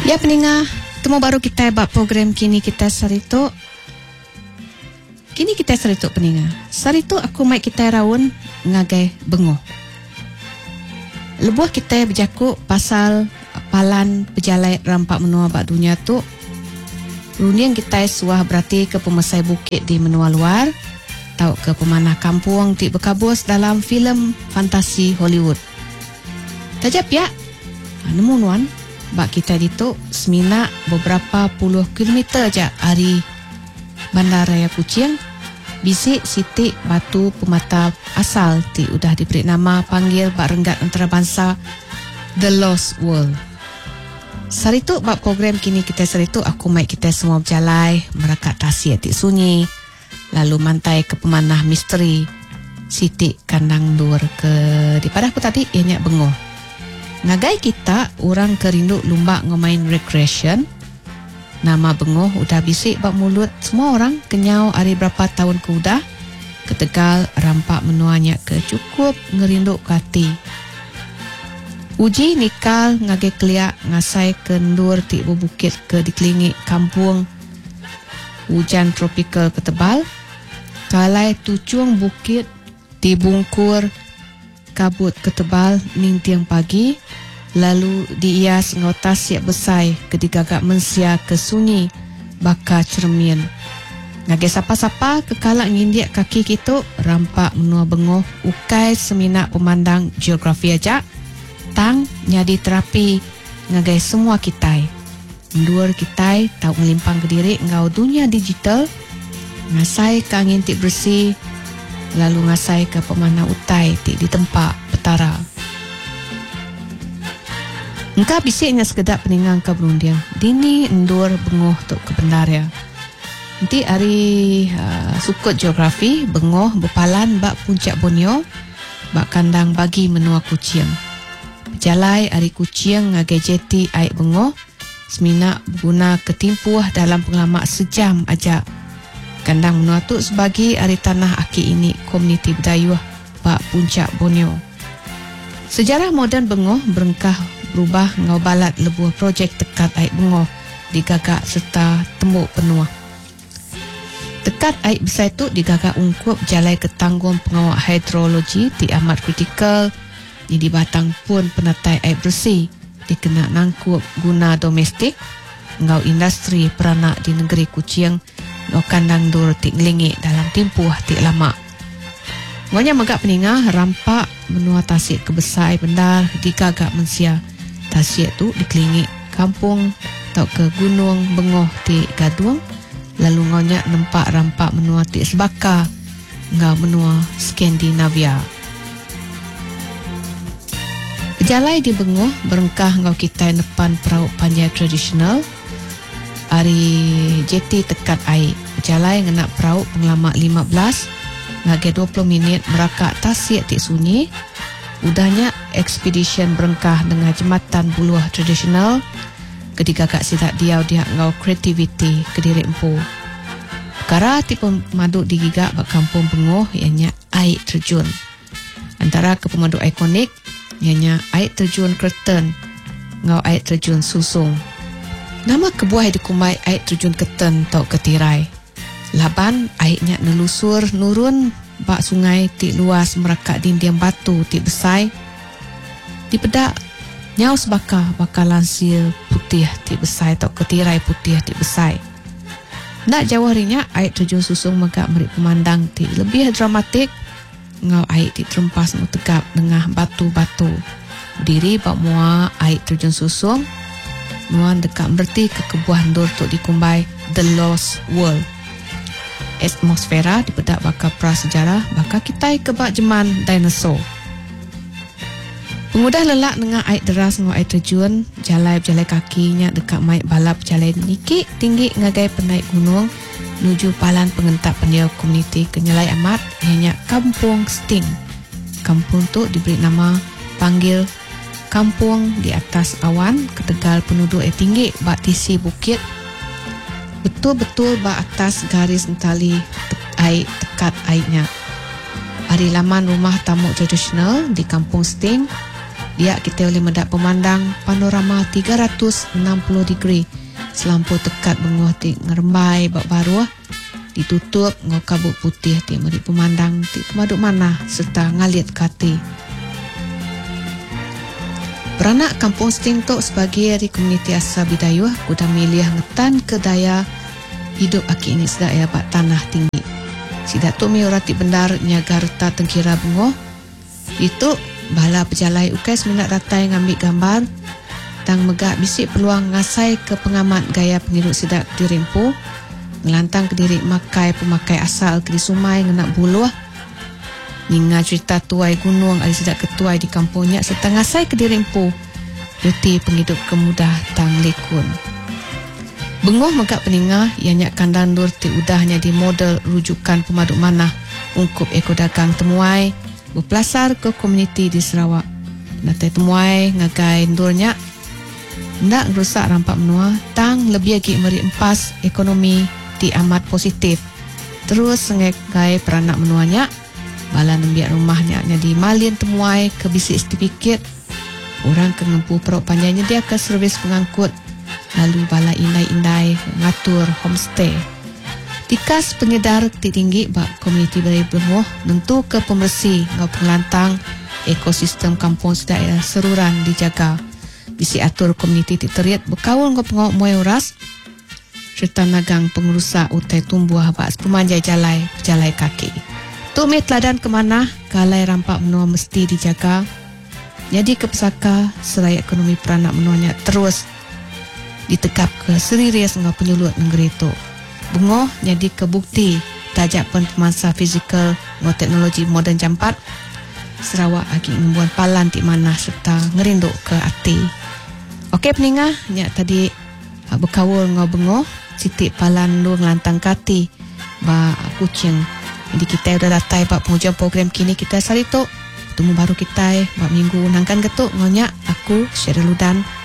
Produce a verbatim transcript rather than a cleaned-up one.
Ya pendengar, temu baru kita buat program Kini Kita Sarito. Kini Kita Sarito pendengar. Sarito aku mai kita raun ngagai bengoh. Lebuh kita berjakuk pasal palan pejalai rampak menua bak dunia tu. Runian kita suah berarti ke pemesai bukit di menua luar, tau ke pemanah kampung ti berkabus dalam filem fantasi Hollywood. Tajap ya, nemu nuan, bak kita ditu semina beberapa puluh kilometer je dari Bandaraya Kuching. Bisik Siti Batu Pemata asal ti udah diberi nama panggil bak renggat antarabangsa The Lost World. Saritu bak program Kini Kita Saritu aku mai kita semua berjalai merakat tasik ti sunyi, lalu mantai ke pemanah misteri Siti Kandang Dur ke di padah aku tadi ianya bengoh. Ngagai kita orang kerindu lumbak ngomain recreation. Nama bengoh udah bisik bak mulut semua orang kenyau hari berapa tahun ke udah ke Tegal rampak menuanya ke cukup ngerindu kati. Uji nikal ngagai keliak ngasai kendur ti bukit ke dikelilingi kampung hujan tropikal ketebal. Kalai tucung bukit dibungkur kabut ketebal ning tiang pagi. Lalu diias ngotas siap besai kedigagak mensia ke sunyi baka cermin. Ngagai sapa-sapa kekalak ngindiak kaki kita rampak menua bengoh ukai seminak pemandang geografi aja. Tang nyadi terapi ngagai semua kitai. Mendur kitai tau ngelimpang ke diri ngau dunia digital. Ngasai ke angin tik bersih. Lalu ngasai ke pemanah utai tik di tempat petara. Engkau bisiknya sekedap peningang ke berundiang. Dini endur bengoh tuk ke Bandaraya. Nanti hari uh, sukut geografi, bengoh berpalan bak puncak Borneo, bak kandang bagi menua Kuching. Berjalai hari Kuching ngagai jeti air bengoh, semina berguna ketimpuh dalam pengalaman sejam aja. Kandang menua tu sebagai hari tanah aki ini komuniti Bidayuh bak puncak Borneo. Sejarah moden bengoh berengkah berubah ngau balat lebuh projek tekat air bengoh digagak serta tembuk penuah. Tekat air besar itu digagak ungkup jalai ke tanggung pengawal hidrologi di amat kritikal di di batang pun penatai air bersih dikena nangkup guna domestik ngau industri peranak di negeri Kuching no kandang dur tik ngelingi dalam timpuh tik lama. Ngaunya megak peningah rampak menua tasik kebesar bendar digagak mensia. Tasik tu dikelilingi kampung atau ke gunung bengoh di Gaduang. Lalu ngaunya nampak rampak menua ti sebaka ngau menua Skandinavia. Berjalai di bengoh berengkah ngau kita depan perahu panjai tradisional. Hari jeti tekat air. Berjalai ngenak perahu pengalaman lima belas ngagai dua puluh minit merakak tasik ti sunyi. Udahnya ekspedisi berengkah dengan jembatan buluh tradisional ketika kak sidak diau dia ngau kreativiti ke diri empu. Perkara tipe madu digigak bak kampung bengoh ianya air terjun. Antara ke pemadu ikonik ianya air terjun Kerten ngau air terjun Susung. Nama kebuah dikumai air terjun Kerten tau ketirai. Laban airnya nelusur nurun bak sungai ti luas merakak dinding batu ti besai. Di pedak nyau sebaka bakal lansir putih ti besai atau ketirai putih ti besai. Nak jauh harinya air terjun Susung megak merik pemandang ti lebih dramatik ngau air ti terempas nu tegap tengah batu-batu. Berdiri bak mua air terjun Susung nuan dekat berti ke kebuah ndur tu dikumbai The Lost World. Atmosfera di pedak bakal prasejarah bakal kita kebak jeman dinosaur. Pengudah lelak dengan air deras ngau air terjun, jalai berjalai kakinya dekat maik balap jalai nikik tinggi ngagai penaik gunung menuju palan pengentak pendiam komuniti kenyalai amat ianya Kampung Sting. Kampung tu diberi nama panggil kampung di atas awan ketegal penduduk yang tinggi bak tisi bukit. Betul-betul bak atas garis tali air tekat airnya. Hari laman rumah tamu tradisional di Kampung Sting Dia kita boleh mendak pemandang panorama tiga ratus enam puluh degree selampau tekat bengoh ti ngerembai bak baru ditutup ngau kabut putih ti meri pemandang ti pemaduk mana serta ngalit kati. Beranak kampung Sting Tok sebagai dari komuniti asal Bidayuh kuda milih ngetan ke daya hidup aki ini sedak ya bak tanah tinggi. Sidak tu mi orati bendar nyaga reta tengkira bengoh. Itu bala pejalai ukes minat ratai ngambil gambar tang megak bisik peluang ngasai ke pengamat gaya penghidup sidak dirimpu ngelantang ke diri makai pemakai asal ke di sumai ngenak buluh ninga cerita tuai gunung ada sidak ketuai di kampungnya serta ngasai ke dirimpu reti penghidup kemudah tang lekun. Bengoh megak peningah ianya kandang dur ti udahnya di model rujukan pemaduk manah ungkup eko dagang temuai berpelasar ke komuniti di Sarawak. Natai temuai ngagai ndurnya ndak rusak rampak menua tang lebih lagi meri empas ekonomi di amat positif. Terus ngagai peranak menuanya bala nembiak rumahnya jadi malin temuai ke bisik sedikit orang ke ngempu perut panjangnya dia ke servis pengangkut lalu bala indai-indai ngatur homestay. Tikas pengedar tinggi bak komuniti Balai Bengoh nentu ke pembersih ngau pengelantang ekosistem kampung sedaya seruran dijaga. Bisi atur komuniti ti teriat berkawal ngau pengau muai uras serta nagang pengurusak utai tumbuh bak pemanjai jalai jalai kaki. Tuk me teladan kemana galai rampak menua mesti dijaga. Jadi ke pesaka seraya ekonomi peranak menuanya terus ditekap ke serius ngau penyulut negeri tu. Bengoh jadi kebukti tajak pun pemangsa fizikal ngau teknologi moden jampat. Sarawak lagi membuat palan di mana serta ngerinduk ke hati. Okey peningah, nyak tadi berkawul ngau bengoh sitik palan lu ngelantang kati ba kucing. Jadi kita udah datai pak penghujung program kini kita sari tu. Temu baru kita bak minggu nangkan getuk ngau nyak aku Syeryl Ludan.